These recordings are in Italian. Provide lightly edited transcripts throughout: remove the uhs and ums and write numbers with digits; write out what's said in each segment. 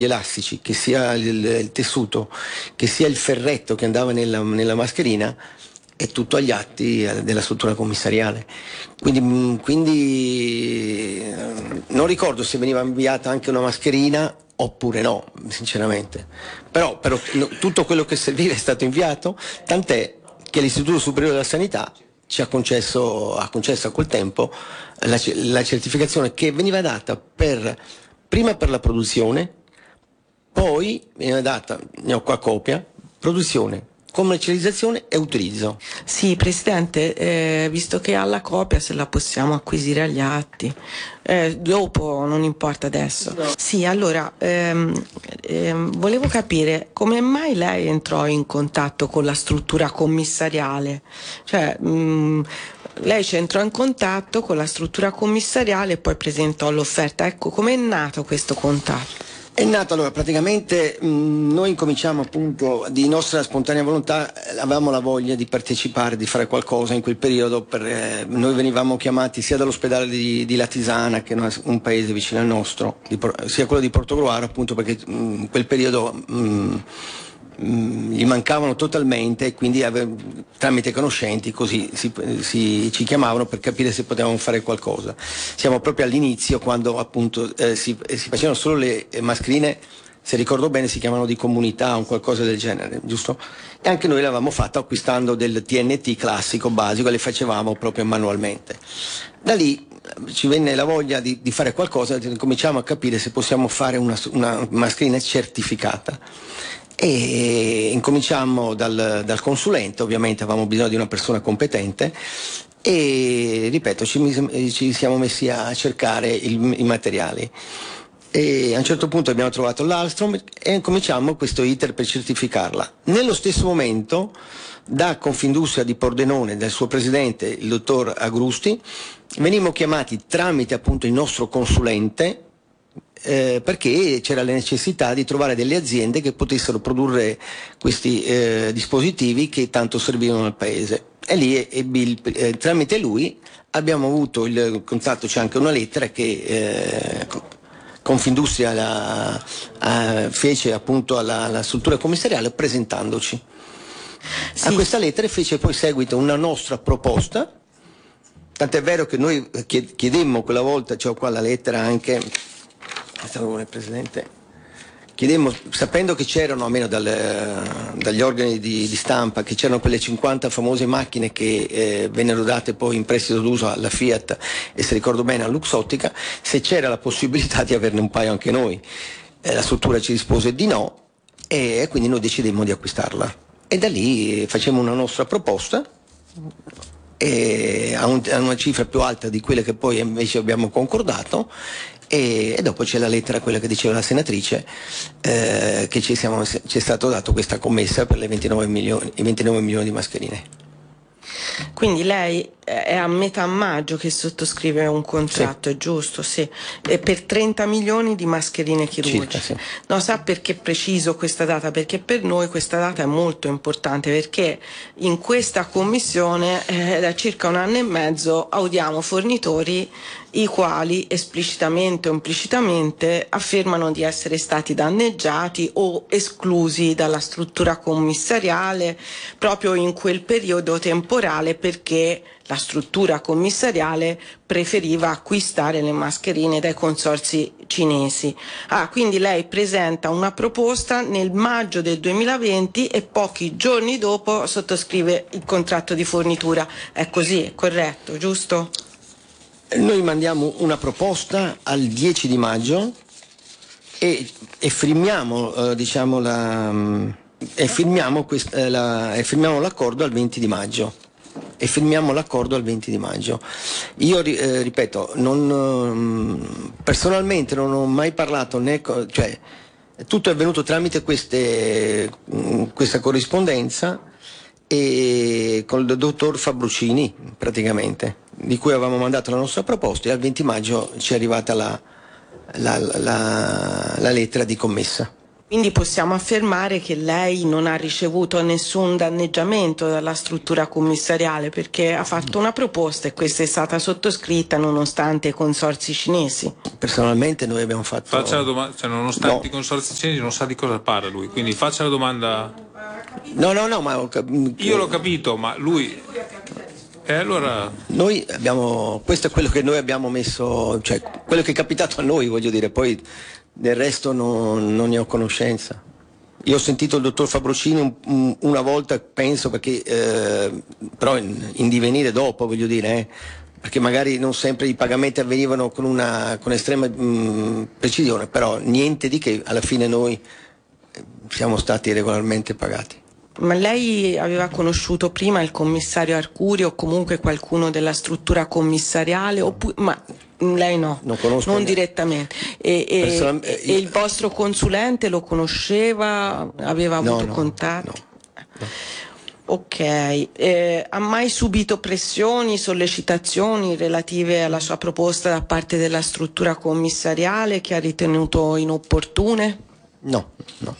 gli elastici, che sia il tessuto, che sia il ferretto che andava nella mascherina, è tutto agli atti della struttura commissariale. Quindi non ricordo se veniva inviata anche una mascherina oppure no, sinceramente. Però tutto quello che serviva è stato inviato, tant'è che l'Istituto Superiore della Sanità ha concesso a quel tempo la certificazione che veniva data prima per la produzione, poi veniva data, ne ho qua copia, produzione, commercializzazione e utilizzo. Sì, Presidente, visto che ha la copia, se la possiamo acquisire agli atti. Dopo, non importa adesso. No. Sì, allora, volevo capire come mai lei entrò in contatto con la struttura commissariale. Cioè, lei ci entrò in contatto con la struttura commissariale e poi presentò l'offerta. Ecco, com'è nato questo contatto? È nato, allora, praticamente noi incominciamo appunto di nostra spontanea volontà, avevamo la voglia di partecipare, di fare qualcosa in quel periodo, noi venivamo chiamati sia dall'ospedale di Latisana, che è un paese vicino al nostro, sia quello di Portogruaro, appunto perché in quel periodo gli mancavano totalmente, e quindi tramite conoscenti così ci chiamavano per capire se potevamo fare qualcosa. Siamo proprio all'inizio, quando appunto si facevano solo le mascherine, se ricordo bene si chiamano di comunità o qualcosa del genere, giusto? E anche noi l'avevamo fatto acquistando del TNT classico, basico, e le facevamo proprio manualmente. Da lì ci venne la voglia di fare qualcosa, cominciamo a capire se possiamo fare una mascherina certificata. E incominciamo dal consulente, ovviamente avevamo bisogno di una persona competente, e ripeto, ci siamo messi a cercare i materiali, e a un certo punto abbiamo trovato l'Alstrom e cominciamo questo iter per certificarla. Nello stesso momento, da Confindustria di Pordenone, dal suo presidente, il dottor Agrusti, venimmo chiamati tramite appunto il nostro consulente, perché c'era la necessità di trovare delle aziende che potessero produrre questi dispositivi che tanto servivano al paese, e lì tramite lui abbiamo avuto il contatto. C'è anche una lettera che Confindustria fece appunto alla struttura commissariale presentandoci. Sì. A questa lettera fece poi seguito una nostra proposta, tant'è vero che noi chiedemmo quella volta, c'ho qua la lettera anche, Presidente, chiedemmo, sapendo che c'erano, almeno dagli organi di stampa, che c'erano quelle 50 famose macchine che vennero date poi in prestito d'uso alla Fiat e, se ricordo bene, a Luxottica, se c'era la possibilità di averne un paio anche noi. La struttura ci rispose di no, e quindi noi decidemmo di acquistarla, e da lì facemmo una nostra proposta a una cifra più alta di quelle che poi invece abbiamo concordato. E dopo c'è la lettera, quella che diceva la senatrice, che ci è stato dato questa commessa per i 29 milioni di mascherine. Quindi lei è a metà maggio che sottoscrive un contratto, sì. È giusto? Sì. E per 30 milioni di mascherine chirurgiche. Circa, sì. No, sa perché preciso questa data? Perché per noi questa data è molto importante, perché in questa commissione da circa un anno e mezzo audiamo fornitori i quali esplicitamente o implicitamente affermano di essere stati danneggiati o esclusi dalla struttura commissariale proprio in quel periodo temporale, perché la struttura commissariale preferiva acquistare le mascherine dai consorzi cinesi. Quindi lei presenta una proposta nel maggio del 2020 e pochi giorni dopo sottoscrive il contratto di fornitura. È così, è corretto, giusto? Noi mandiamo una proposta al 10 di maggio e firmiamo, firmiamo l'accordo al 20 di maggio. Io ripeto, personalmente non ho mai parlato cioè tutto è avvenuto tramite questa corrispondenza, e con il dottor Fabrucini, praticamente, di cui avevamo mandato la nostra proposta, e al 20 maggio ci è arrivata la lettera di commessa. Quindi possiamo affermare che lei non ha ricevuto nessun danneggiamento dalla struttura commissariale, perché ha fatto una proposta e questa è stata sottoscritta nonostante i consorzi cinesi. Personalmente noi abbiamo fatto... Faccia la domanda, cioè nonostante i consorzi cinesi non sa di cosa parla lui, quindi faccia la domanda. No, ma... Io l'ho capito, ma lui... allora... Noi abbiamo... Questo è quello che noi abbiamo messo, cioè quello che è capitato a noi, voglio dire, poi del resto non ne ho conoscenza. Io ho sentito il dottor Fabrocini una volta, penso, perché però in divenire dopo, voglio dire, perché magari non sempre i pagamenti avvenivano con estrema precisione, però niente di che, alla fine noi siamo stati regolarmente pagati. Ma lei aveva conosciuto prima il commissario Arcuri o comunque qualcuno della struttura commissariale? Ma lei no, non direttamente. E il vostro consulente lo conosceva? Aveva avuto contatti? No. Ok, ha mai subito pressioni, sollecitazioni relative alla sua proposta da parte della struttura commissariale che ha ritenuto inopportune? No.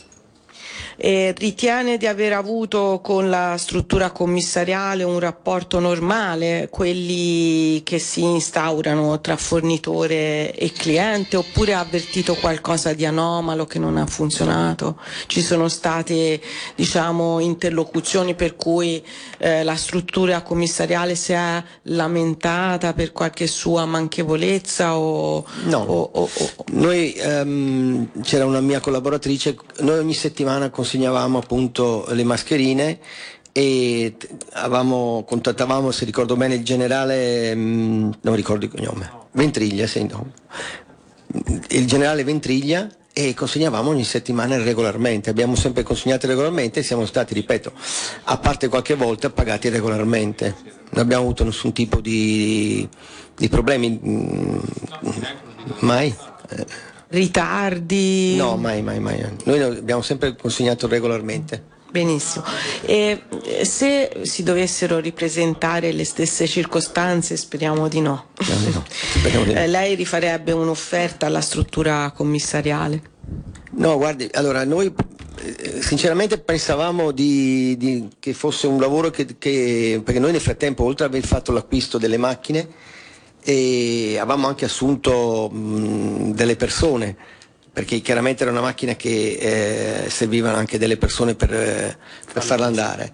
Ritiene di aver avuto con la struttura commissariale un rapporto normale, quelli che si instaurano tra fornitore e cliente, oppure ha avvertito qualcosa di anomalo che non ha funzionato? Ci sono state, interlocuzioni per cui la struttura commissariale si è lamentata per qualche sua manchevolezza No. Noi, c'era una mia collaboratrice, noi ogni settimana consegnavamo appunto le mascherine e contattavamo, se ricordo bene, il generale, non ricordo il cognome, Ventriglia, il generale Ventriglia, e consegnavamo ogni settimana regolarmente. Abbiamo sempre consegnato regolarmente e siamo stati, ripeto, a parte qualche volta, pagati regolarmente. Non abbiamo avuto nessun tipo di problemi, mai. Ritardi? No, mai. Noi abbiamo sempre consegnato regolarmente. Benissimo. E se si dovessero ripresentare le stesse circostanze, speriamo di no. Speriamo di no. Lei rifarebbe un'offerta alla struttura commissariale? No, guardi, allora noi sinceramente pensavamo che fosse un lavoro perché noi nel frattempo, oltre ad aver fatto l'acquisto delle macchine, e avevamo anche assunto delle persone, perché chiaramente era una macchina che servivano anche delle persone per farla andare,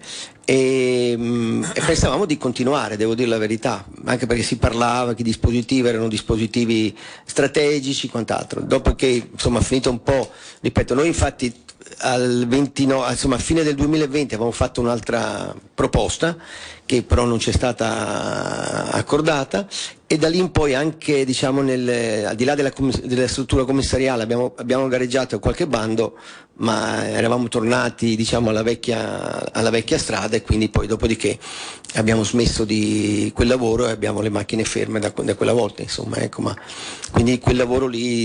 e pensavamo di continuare, devo dire la verità, anche perché si parlava che i dispositivi erano dispositivi strategici, quant'altro. Dopo che finito un po', ripeto, noi infatti a fine del 2020 avevamo fatto un'altra proposta che però non c'è stata accordata, e da lì in poi anche al di là della struttura commissariale abbiamo gareggiato qualche bando, ma eravamo tornati alla vecchia strada, e quindi poi dopodiché abbiamo smesso di quel lavoro e abbiamo le macchine ferme da quella volta, ma quindi quel lavoro lì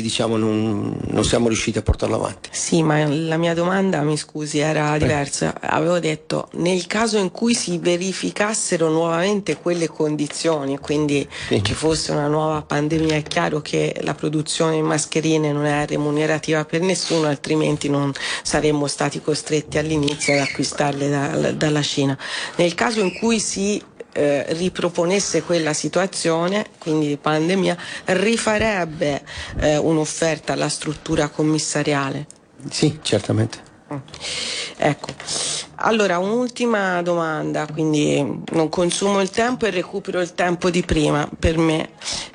non siamo riusciti a portarlo avanti. Sì, ma la mia domanda, mi scusi, era diversa. Avevo detto, nel caso in cui si verificassero nuovamente quelle condizioni, quindi ci fosse una nuova pandemia, è chiaro che la produzione di mascherine non è remunerativa per nessuno, altrimenti non saremmo stati costretti all'inizio ad acquistarle dalla Cina. Nel caso in cui si riproponesse quella situazione, quindi di pandemia, rifarebbe un'offerta alla struttura commissariale? Sì, certamente. Ecco, allora un'ultima domanda, quindi non consumo il tempo e recupero il tempo di prima per me.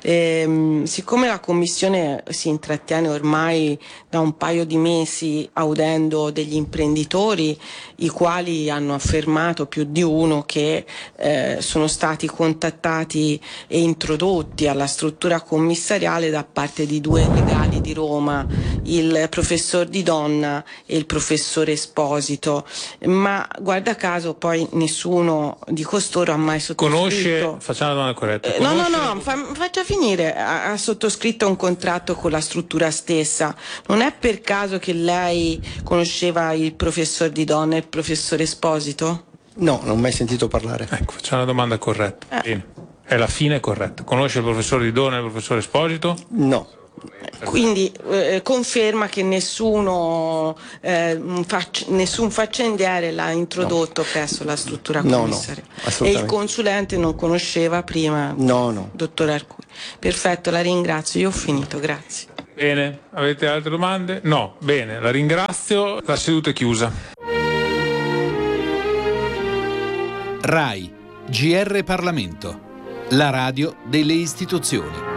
Siccome la Commissione si intrattiene ormai da un paio di mesi audendo degli imprenditori, i quali hanno affermato, più di uno, che sono stati contattati e introdotti alla struttura commissariale da parte di due legali di Roma, il professor Di Donna e il professore Esposito, ma guarda caso poi nessuno di costoro ha mai sottoscritto. Conosce, facciamo la domanda corretta. No, faccia finire. Ha sottoscritto un contratto con la struttura stessa. Non è per caso che lei conosceva il professor Di Donna e il professore Esposito? No, non ho mai sentito parlare. Ecco, facciamo la domanda corretta. Bene. È la fine corretta. Conosce il professor Di Donna e il professore Esposito? No. Quindi conferma che nessun faccendiere l'ha introdotto presso la struttura commissariale. E il consulente non conosceva prima dottor Arcuri. Perfetto, la ringrazio, io ho finito, grazie. Bene, avete altre domande? No, bene, la ringrazio, la seduta è chiusa. RAI, GR Parlamento, la radio delle istituzioni.